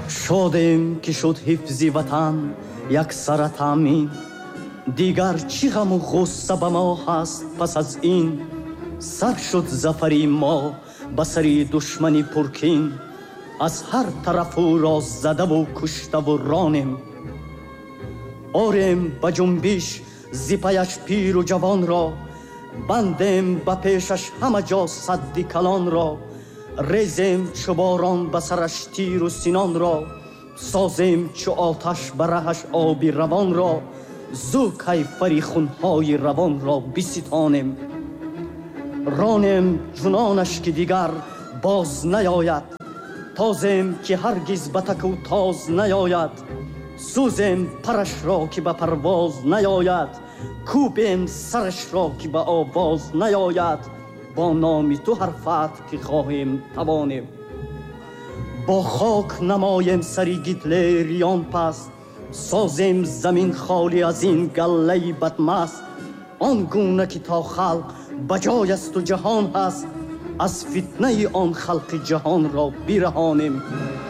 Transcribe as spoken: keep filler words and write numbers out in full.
شادیم که شد حفظ وطن یک سر تامین، دیگر چی غم و غصه به ما هست پس از این؟ سر شد ظفری ما به سری دشمنی پرکین، از هر طرف او را زده و کشته و رانیم. آریم به جنبش ز پیش پیر و جوان را، بندیم به پیشش همه جا سد کلان را. ریزیم چو باران به سرش تیر و سنان را، سازیم چو آتش به رهش آبی روان را. زو کیفری خونهای روان را بستانیم، رانیم جنانش که دیگر باز نیاید. تازیم که هرگز به تک و تاز نیاید، سوزیم پرش را که به پرواز نیاید. کوبیم سرش را که به آواز نیاید. با نام تو هر فتح که خواهیم توانیم. با خاک نمایم سری گیتلریان پس، سازیم زمین خالی از این گله بدمست. آن گونه که تا خلق بجای است و جهان هست، از فتنه آن خلق جهان را برهانیم.